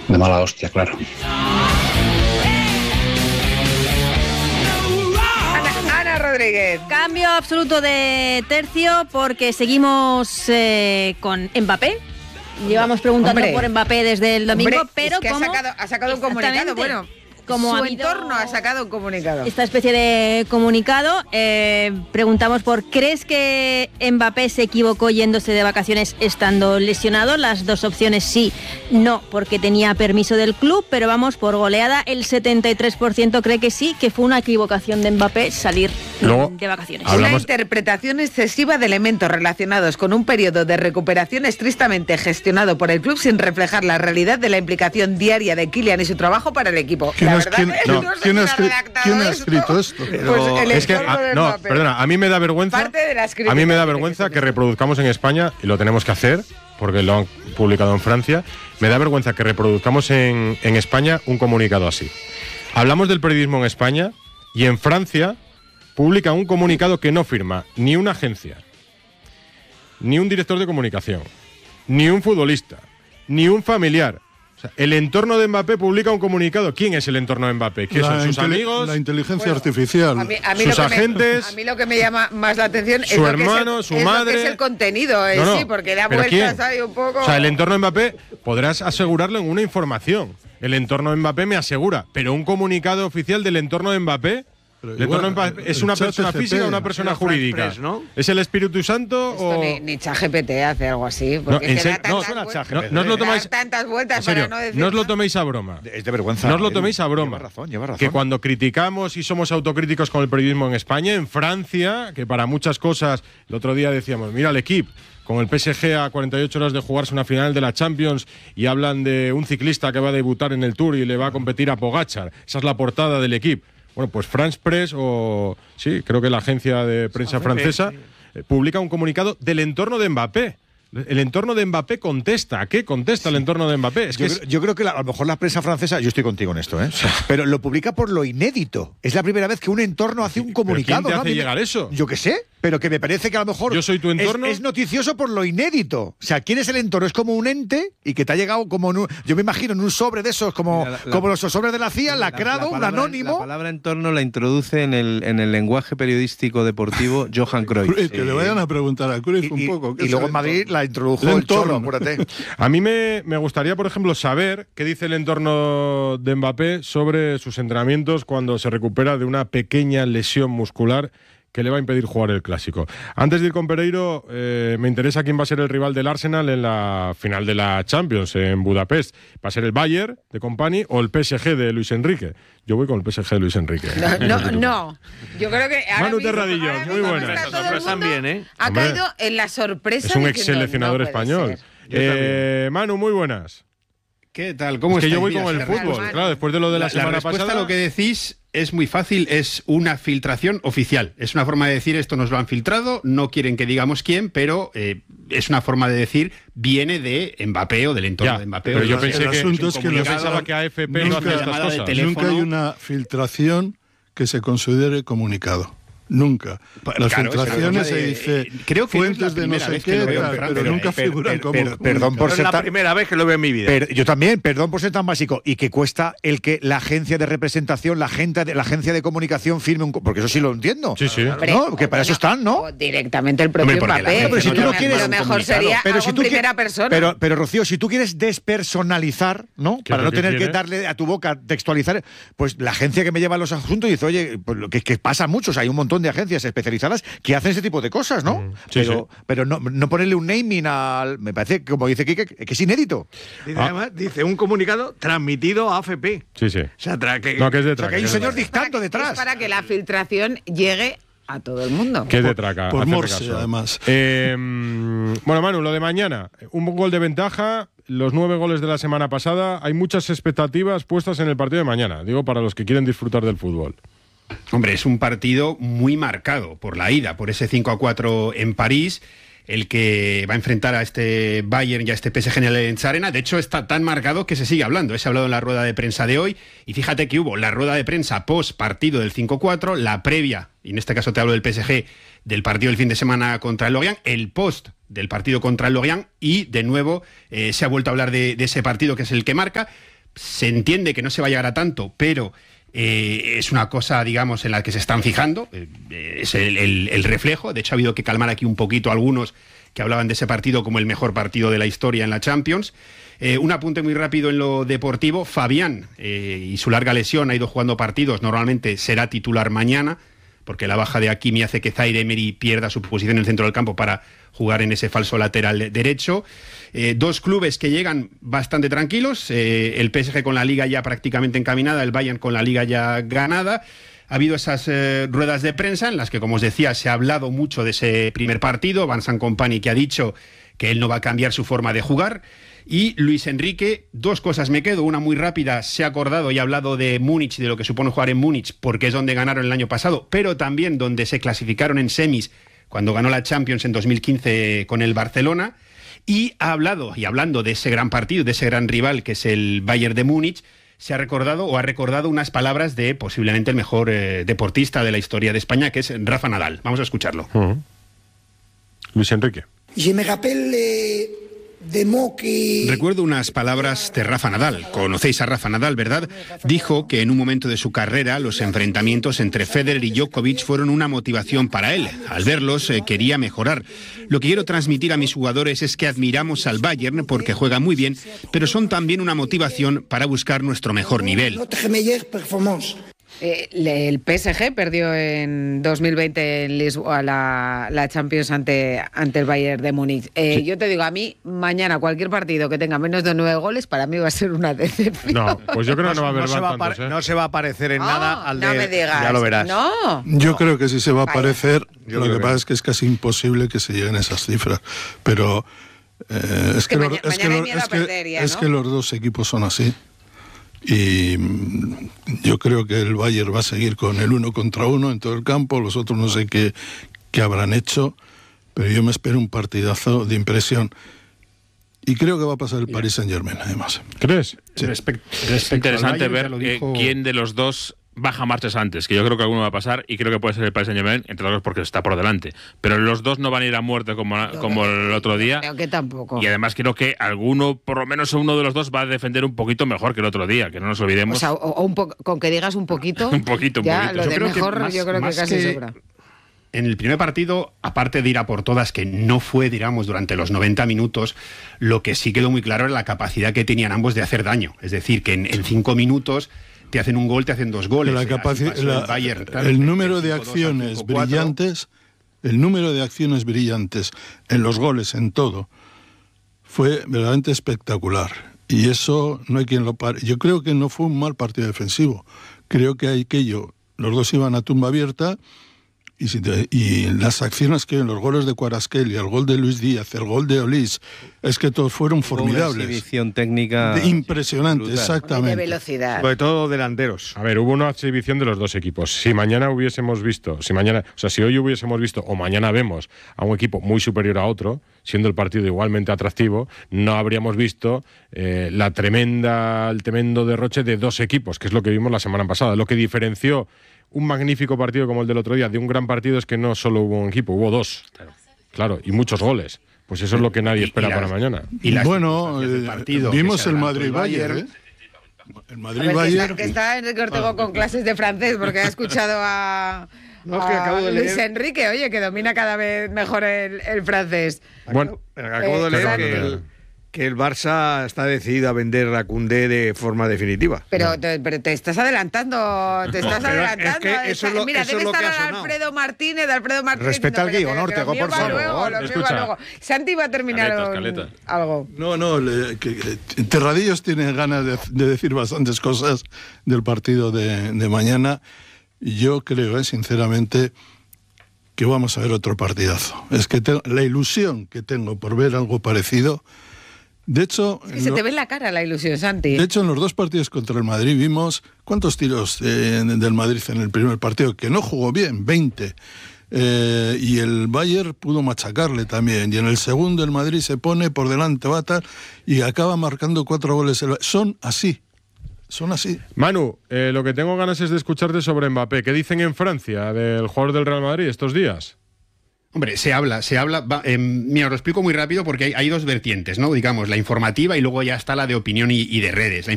de mala hostia, claro. Ana Rodríguez. Cambio absoluto de tercio porque seguimos con Mbappé. Llevamos preguntando por Mbappé desde el domingo, pero es que ha sacado un comunicado, bueno. Como su entorno ha sacado un comunicado. Esta especie de comunicado. Preguntamos ¿crees que Mbappé se equivocó yéndose de vacaciones estando lesionado? Las dos opciones sí, no, porque tenía permiso del club, pero vamos, por goleada, el 73% cree que sí, que fue una equivocación de Mbappé salir de vacaciones. Una interpretación excesiva de elementos relacionados con un periodo de recuperación estrictamente gestionado por el club sin reflejar la realidad de la implicación diaria de Kylian y su trabajo para el equipo. ¿Quién ha escrito esto? Pues es que, perdona, a mí me da vergüenza. A mí me da vergüenza que reproduzcamos en España, y lo tenemos que hacer, porque lo han publicado en Francia, me da vergüenza que reproduzcamos en España un comunicado así. Hablamos del periodismo en España y en Francia publica un comunicado que no firma ni una agencia, ni un director de comunicación, ni un futbolista, ni un familiar. O sea, el entorno de Mbappé publica un comunicado. ¿Quién es el entorno de Mbappé? ¿Qué son sus amigos? La inteligencia artificial. A mí sus agentes. A mí lo que me llama más la atención su hermano, su madre. Lo que es el contenido, sí, porque da vueltas ahí un poco. O sea, el entorno de Mbappé podrás asegurarlo en una información. El entorno de Mbappé me asegura, pero un comunicado oficial del entorno de Mbappé. El entorno de Mbappé es una persona física o una persona jurídica. Press, ¿no? ¿Es el Espíritu Santo o...? Ni ChatGPT hace algo así. Porque no os lo tomáis tantas vueltas, en serio, para no decir. No os lo toméis a broma. Es de vergüenza. No os lo toméis a broma. Lleva razón. Que cuando criticamos y somos autocríticos con el periodismo en España, en Francia, que para muchas cosas, el otro día decíamos, mira el equipo, con el PSG a 48 horas de jugarse una final de la Champions y hablan de un ciclista que va a debutar en el Tour y le va a competir a Pogačar. Esa es la portada del equipo. Bueno, pues France Press sí, creo que la agencia de prensa francesa publica un comunicado del entorno de Mbappé. El entorno de Mbappé contesta. ¿A qué contesta el entorno de Mbappé? Yo creo que a lo mejor la prensa francesa, yo estoy contigo en esto, pero lo publica por lo inédito. Es la primera vez que un entorno hace un comunicado. ¿Quién te hace llegar eso? Yo qué sé, pero que me parece que a lo mejor yo soy tu entorno. Es noticioso por lo inédito. O sea, ¿quién es el entorno? Es como un ente y que te ha llegado como yo me imagino en un sobre de esos, como los sobres de la CIA, lacrado, un anónimo. La palabra entorno la introduce en el lenguaje periodístico deportivo Johan Cruyff. Que le vayan a preguntar a Cruyff un poco. Y luego en Madrid la introdujo el Cholo, apúrate. A mí me gustaría, por ejemplo, saber qué dice el entorno de Mbappé sobre sus entrenamientos cuando se recupera de una pequeña lesión muscular que le va a impedir jugar el Clásico. Antes de ir con Pereiro, me interesa quién va a ser el rival del Arsenal en la final de la Champions en Budapest. ¿Va a ser el Bayern de Company o el PSG de Luis Enrique? Yo voy con el PSG de Luis Enrique. No. Yo creo que Manu Terradillo, muy buena. También, ha caído en la sorpresa. Es un ex seleccionador español. Manu, muy buenas. ¿Qué tal? ¿Cómo es que estáis? yo voy con el fútbol. Claro, después de lo de la semana pasada. La respuesta a lo que decís es muy fácil, es una filtración oficial. Es una forma de decir esto nos lo han filtrado, no quieren que digamos quién, pero es una forma de decir viene de Mbappé o del entorno de Mbappé. Pero yo pensé el asunto es que yo pensaba que AFP no hacía estas cosas. Nunca hay una filtración que se considere comunicado. Nunca. Las filtraciones se dice creo que fuentes de no sé qué, pero nunca figuran como... Perdón por ser la primera vez que lo veo en mi vida. Yo también, perdón por ser tan básico. Y que cuesta el que la agencia de representación, la agencia de comunicación firme un... Porque eso sí lo entiendo. Sí. ¿No? Que para eso están, ¿no? O directamente el propio Mbappé. Pero si tú no quieres... Lo mejor sería en primera persona. Pero Rocío, si tú quieres despersonalizar, ¿no? Para no tener que darle a tu boca textualizar, pues la agencia que me lleva los asuntos dice, oye, pues lo que pasa mucho, o sea, hay un montón de agencias especializadas que hacen ese tipo de cosas, ¿no? Pero no ponerle un naming al... Me parece, como dice Quique, que es inédito. Además, dice un comunicado transmitido a AFP. Sí. O sea, que es de traca. Que hay un señor dictando detrás. Es para que la filtración llegue a todo el mundo. Que es de traca. Por Morse, además. Bueno, Manu, lo de mañana. Un gol de ventaja, los 9 goles de la semana pasada. Hay muchas expectativas puestas en el partido de mañana. Digo, para los que quieren disfrutar del fútbol. Hombre, es un partido muy marcado por la ida, por ese 5-4 en París, el que va a enfrentar a este Bayern y a este PSG en el Allianz Arena. De hecho, está tan marcado que se sigue hablando. Se ha hablado en la rueda de prensa de hoy y fíjate que hubo la rueda de prensa post partido del 5-4, la previa, y en este caso te hablo del PSG, del partido del fin de semana contra el Lorient, el post del partido contra el Lorient y de nuevo se ha vuelto a hablar de ese partido que es el que marca. se entiende que no se va a llegar a tanto, pero es una cosa, digamos, en la que se están fijando, es el reflejo. De hecho, ha habido que calmar aquí un poquito a algunos que hablaban de ese partido como el mejor partido de la historia en la Champions. Un apunte muy rápido en lo deportivo. Fabián y su larga lesión, ha ido jugando partidos, normalmente será titular mañana, porque la baja de Hakimi hace que Zaire Emery pierda su posición en el centro del campo para jugar en ese falso lateral derecho. Dos clubes que llegan bastante tranquilos, el PSG con la Liga ya prácticamente encaminada, el Bayern con la Liga ya ganada. Ha habido esas ruedas de prensa en las que, como os decía, se ha hablado mucho de ese primer partido. Vincent Kompany, que ha dicho que él no va a cambiar su forma de jugar. Y Luis Enrique, dos cosas me quedo. Una muy rápida, se ha acordado y ha hablado de Múnich, de lo que supone jugar en Múnich, porque es donde ganaron el año pasado, pero también donde se clasificaron en semis cuando ganó la Champions en 2015 con el Barcelona. Y ha hablado, y hablando de ese gran partido, de ese gran rival que es el Bayern de Múnich, se ha recordado unas palabras de posiblemente el mejor deportista de la historia de España, que es Rafa Nadal. Vamos a escucharlo. Luis Enrique. Recuerdo unas palabras de Rafa Nadal. Conocéis a Rafa Nadal, ¿verdad? Dijo que en un momento de su carrera los enfrentamientos entre Federer y Djokovic fueron una motivación para él. Al verlos quería mejorar. Lo que quiero transmitir a mis jugadores es que admiramos al Bayern porque juega muy bien, pero son también una motivación para buscar nuestro mejor nivel. El PSG perdió en 2020 en Lisboa la Champions ante el Bayern de Múnich. Sí. Yo te digo, a mí, mañana cualquier partido que tenga menos de 9 goles, para mí va a ser una decepción. No, pues yo creo que no va a haber tantos, no se va a parecer en nada al de... No me digas. Ya lo verás. No. Yo creo que sí se va a parecer. Lo que pasa es que es casi imposible que se lleguen a esas cifras. Pero es que los dos equipos son así. Y yo creo que el Bayern va a seguir con el 1 contra 1 en todo el campo. Los otros no sé qué habrán hecho, pero yo me espero un partidazo de impresión. Y creo que va a pasar el Paris Saint-Germain, además. ¿Crees? Sí. Es interesante ver quién de los dos baja marchas antes, que yo creo que alguno va a pasar y creo que puede ser el Paris Saint-Germain, entre otros porque está por delante. Pero los dos no van a ir a muerte como el otro día. Creo que tampoco. Y además creo que por lo menos uno de los dos va a defender un poquito mejor que el otro día, que no nos olvidemos. O sea, con que digas un poquito. un poquito. Lo de mejor yo creo que casi sobra. En el primer partido, aparte de ir a por todas, que no fue, digamos, durante los 90 minutos, lo que sí quedó muy claro era la capacidad que tenían ambos de hacer daño. Es decir, que en 5 minutos te hacen un gol, te hacen 2 goles. El número de acciones brillantes, en los goles, en todo, fue verdaderamente espectacular. Y eso no hay quien lo pare. Yo creo que no fue un mal partido defensivo. Creo que los dos iban a tumba abierta. Y las acciones que en los goles de Kvaratskhelia, el gol de Luis Díaz, el gol de Olís, es que todos fueron formidables. Una exhibición técnica impresionante, brutal. Exactamente. De velocidad. Sobre todo delanteros. A ver, hubo una exhibición de los dos equipos. Si hoy hubiésemos visto, o mañana vemos a un equipo muy superior a otro, siendo el partido igualmente atractivo, no habríamos visto el tremendo derroche de dos equipos, que es lo que vimos la semana pasada. Lo que diferenció un magnífico partido como el del otro día de un gran partido es que no solo hubo un equipo, hubo dos. Claro, y muchos goles. Pues eso es lo que nadie espera para mañana. Vimos el Madrid-Bayern. El Madrid-Bayern. Que está Enrique Ortego con clases de francés porque ha escuchado a Luis Enrique, oye, que domina cada vez mejor el francés. Bueno, acabo de leer que el Barça está decidido a vender a Koundé de forma definitiva. Pero te estás adelantando. Es que mira, debe estar Alfredo Martínez. Respeta al guión, Ortego, por favor. Luego. Santi va a terminar algo. No, Terradillos tiene ganas de decir bastantes cosas del partido de mañana. Yo creo, sinceramente, que vamos a ver otro partidazo. Es que la ilusión que tengo por ver algo parecido. De hecho, se te ve en la cara la ilusión, Santi. De hecho, en los dos partidos contra el Madrid vimos cuántos tiros del Madrid en el primer partido, que no jugó bien, 20. Y el Bayern pudo machacarle también. Y en el segundo el Madrid se pone por delante, bata, y acaba marcando 4 goles. Son así. Manu, lo que tengo ganas es de escucharte sobre Mbappé. ¿Qué dicen en Francia del jugador del Real Madrid estos días? Hombre, se habla. Mira, lo explico muy rápido porque hay dos vertientes, ¿no? Digamos, la informativa y luego ya está la de opinión y de redes.